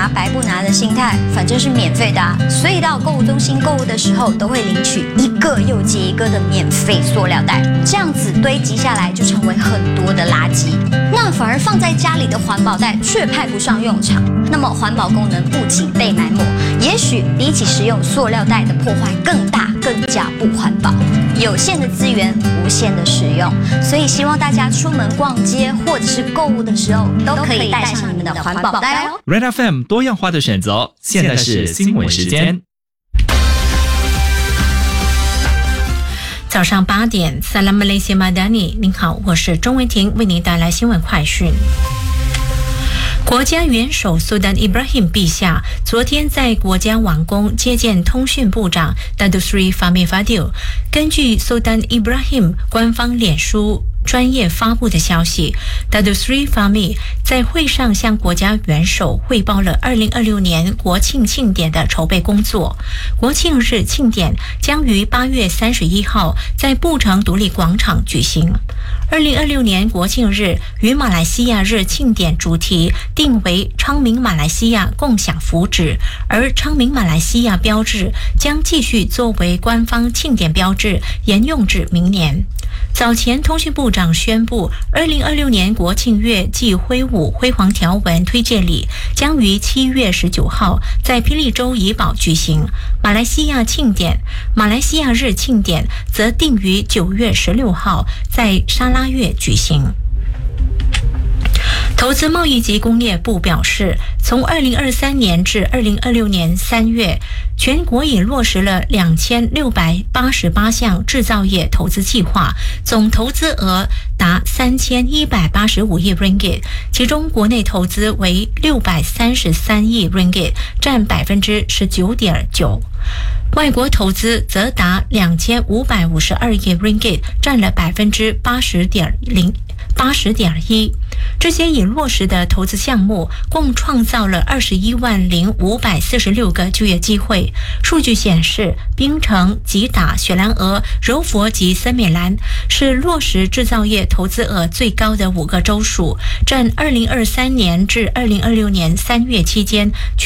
拿白不拿的心态，反正是免费的啊，所以到购物中心购物的时候，都会领取一个又接一个的免费塑料袋，这样子堆积下来就成为很多的垃圾。那反而放在家里的环保袋却派不上用场，那么环保功能不仅被埋没，也许比起使用塑料袋的破坏更大，更加不环保。有限的资源，无限的使用，所以希望大家出门逛街或者是购物的时候，都可以带上你们的环保袋哦。 Red FM 多样化的选择，现在是新闻时间。 早上8点 Salam Malaysia Madani， 您好，我是钟文婷，为您带来新闻快讯。国家元首苏丹伊布拉欣陛下昨天在国家王宫接见通讯部长 Datuk Seri Fahmi Fadil。根据苏丹伊布拉欣官方脸书专业发布的消息， Datuk Seri Fahmi 在会上向国家元首汇报了2026年国庆庆典的筹备工作。国庆日庆典将于8月31号在布城独立广场举行。2026年国庆日与马来西亚日庆典主题定为昌明马来西亚共享福祉，而昌明马来西亚标志将继续作为官方庆典标志沿用至明年。早前通讯部长宣布2026年国庆月暨挥舞辉煌条纹推介礼将于7月19号在霹雳州怡保举行，马来西亚日庆典则定于9月16号在沙拉越举行。投资贸易及工业部表示，从2023年至2026年3月，全国已落实了2688项制造业投资计划，总投资额达3185亿 ringgit， 其中国内投资为633亿 ringgit， 占 19.9%。外国投资则达2552亿 ringgit， 占了 80.1%。这些已落实的投资项目共创造了210546个就业机会。数据显示，槟城、吉打、雪兰莪、柔佛及森美兰是落实制造业投资额最高的5个州属，占2023年至2026年3月期间